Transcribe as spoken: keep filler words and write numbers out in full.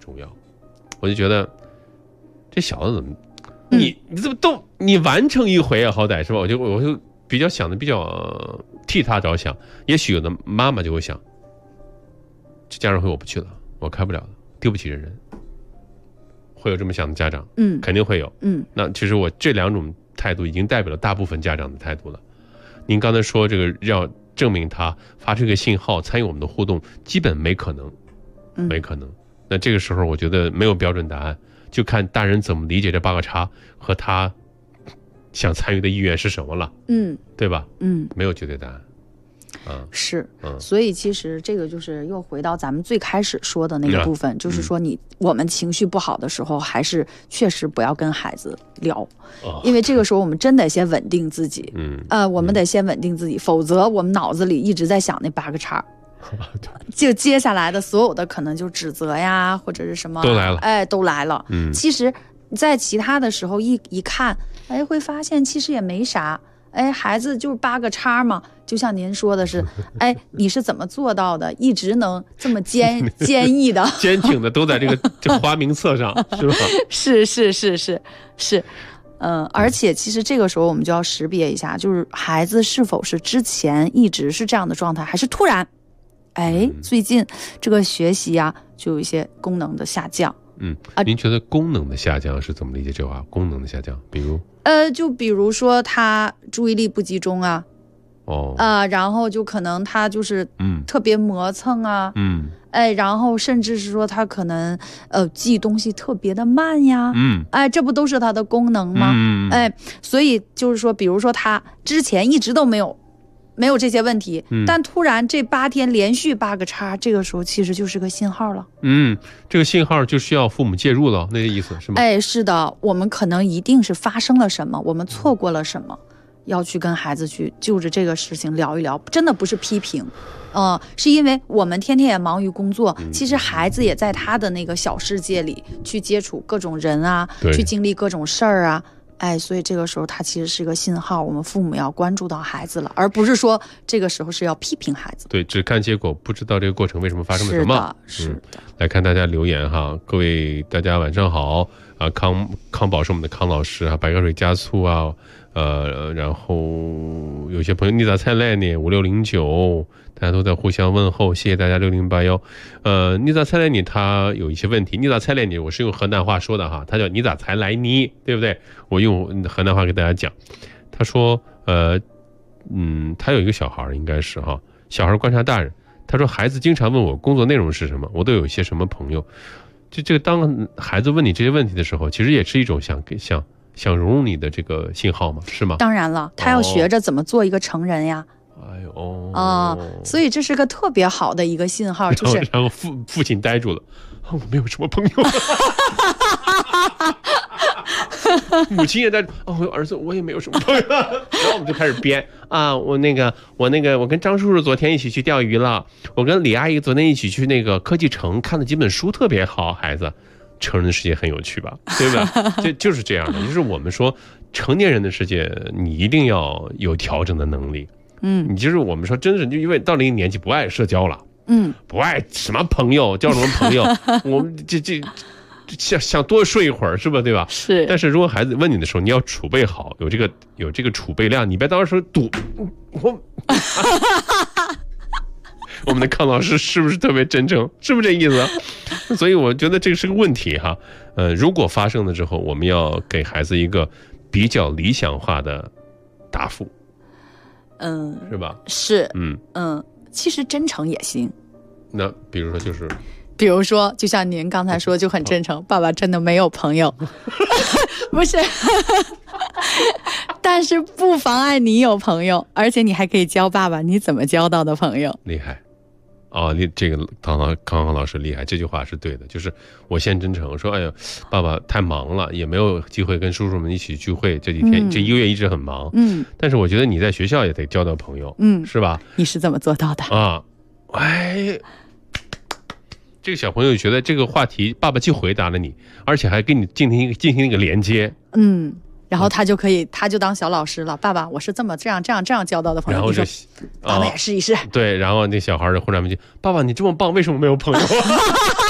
重要。我就觉得这小子怎么，你你怎么都你完成一回啊，好歹是吧？我就我就比较想的比较、呃、替他着想。也许有的妈妈就会想，这家长会我不去了，我开不了了，丢不起人人。会有这么想的家长， 嗯， 肯定会有， 嗯。 那其实我这两种态度已经代表了大部分家长的态度了。您刚才说这个要证明他发出一个信号参与我们的互动，基本没可能，没可能。嗯、那这个时候我觉得没有标准答案，就看大人怎么理解这八个叉和他想参与的意愿是什么了， 嗯， 对吧？ 嗯， 没有绝对答案。 嗯、是、嗯，所以其实这个就是又回到咱们最开始说的那个部分，嗯、就是说你我们情绪不好的时候，还是确实不要跟孩子聊，哦、因为这个时候我们真得先稳定自己，嗯，呃，我们得先稳定自己，嗯、否则我们脑子里一直在想那八个叉，就接下来的所有的可能就指责呀，或者是什么都来了， 哎，都来了，嗯，其实，在其他的时候一一看，哎，会发现其实也没啥。哎，孩子就是八个叉嘛，就像您说的是，哎，你是怎么做到的？一直能这么坚坚毅的、 坚挺的都在这个这花名册上，是吧？ 是是是是是，嗯，而且其实这个时候我们就要识别一下，就是孩子是否是之前一直是这样的状态，还是突然，哎，最近这个学习呀、啊，就有一些功能的下降。 嗯，您觉得功能的下降是怎么理解这话？功能的下降，比如， 呃，就比如说他注意力不集中啊， 哦， 啊、呃，然后就可能他就是嗯特别磨蹭啊， 嗯， 哎，然后甚至是说他可能呃记东西特别的慢呀， 嗯， 哎，这不都是他的功能吗？ 嗯， 哎，所以就是说，比如说他之前一直都没有。没有这些问题、嗯，但突然这八天连续八个叉，这个时候其实就是个信号了。 嗯，这个信号就需要父母介入了，那个意思是吗？ 哎，是的，我们可能一定是发生了什么，我们错过了什么，要去跟孩子去就着这个事情聊一聊，真的不是批评，嗯、呃，是因为我们天天也忙于工作，嗯、其实孩子也在他的那个小世界里去接触各种人啊，去经历各种事儿啊。哎，所以这个时候它其实是个信号，我们父母要关注到孩子了，而不是说这个时候是要批评孩子。 对，只看结果，不知道这个过程为什么发生了什么。 是的，是的。嗯、 来看大家留言哈，各位大家晚上好啊，康康宝是我们的康老师啊，白开水加醋啊，呃，然后有些朋友你咋才来呢？五六零九。大家都在互相问候，谢谢大家六零八幺。呃，你咋才来你？他有一些问题。你咋才来你？我是用河南话说的哈，他叫你咋才来你，对不对？我用河南话给大家讲。他说，呃，嗯，他有一个小孩，应该是哈，小孩观察大人。他说，孩子经常问我工作内容是什么，我都有一些什么朋友。就这个，当孩子问你这些问题的时候，其实也是一种想给想想融入你的这个信号嘛，是吗？ 当然了，他要学着怎么做一个成人呀。哦哎呦啊、哦，所以这是个特别好的一个信号，就是然后父父亲呆住了，我没有什么朋友。母亲也在哦，儿子我也没有什么朋友。然后我们就开始编啊，我那个我那个我跟张叔叔昨天一起去钓鱼了，我跟李阿姨昨天一起去那个科技城看了几本书，特别好。孩子，成人的世界很有趣吧？对吧？就就是这样的，就是我们说成年人的世界，你一定要有调整的能力。嗯，你就是我们说，真是就因为到了一个年纪不爱社交了，嗯，不爱什么朋友，交什么朋友，我们这这想想多睡一会儿，是吧？对吧？ 是。 但是如果孩子问你的时候，你要储备好，有这个有这个储备量，你别到时候赌我。我们的康老师是不是特别真诚？是不是这意思？所以我觉得这个是个问题哈。呃，如果发生了之后，我们要给孩子一个比较理想化的答复。 嗯， 是吧？ 是， 嗯嗯，其实真诚也行。 那比如说就是， 比如说，就像您刚才说，就很真诚，哦、爸爸真的没有朋友，不是，但是不妨碍你有朋友，而且你还可以教爸爸你怎么交到的朋友。 厉害。哦，你这个康康康康老师厉害，这句话是对的。就是我先真诚说，哎呀，爸爸太忙了，也没有机会跟叔叔们一起聚会，这几天、嗯、这一个月一直很忙。嗯，但是我觉得你在学校也得交到朋友，嗯，是吧？ 你是怎么做到的啊？哎，这个小朋友觉得这个话题，爸爸既回答了你，而且还跟你进行一个进行一个连接， 嗯。然后他就可以，他就当小老师了。爸爸，我是这么这样这样这样交到的朋友。 然后就， 爸爸也试一试。 对，然后那小孩就忽然问句：“爸爸，你这么棒，为什么没有朋友？”